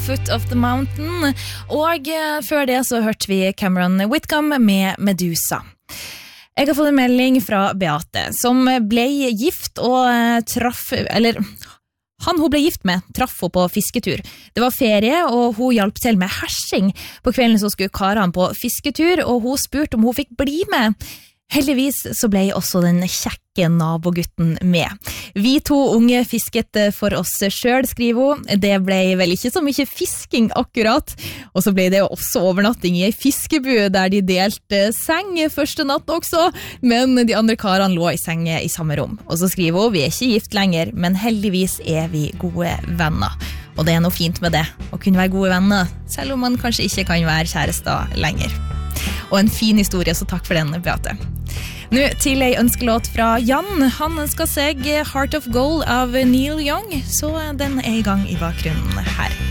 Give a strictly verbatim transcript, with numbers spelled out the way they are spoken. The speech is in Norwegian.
Foot of the Mountain. Og før det så hørte vi Cameron Whitcomb med Medusa. Jeg har fått en melding fra Beate, som ble gift og traff, eller han hun ble gift med, traff hun på fisketur. Det var ferie, og hun hjalp til med hersing. På kvelden så skulle karene på fisketur, og hun spurte om hun fikk bli med. Heldigvis så ble også den kjekke nabogutten med. Vi to unge fisket for oss selv, skriver hun. Det ble vel ikke så mye fisking akkurat. Og så ble det også overnatting i en fiskebu, der de delte seng første natt også. Men de andre karene lå i seng i samme rom. Og så skriver hun, vi er ikke gift lenger, men heldigvis er vi gode venner. Og det er noe fint med det, å kunne være gode venner, selv om man kanskje ikke kan være kjærester lenger. Og en fin historie, så takk for den, Beate. Nå til en ønskelåt fra Jan. Han ønsker seg Heart of Gold av Neil Young, så den er i gang i bakgrunnen her.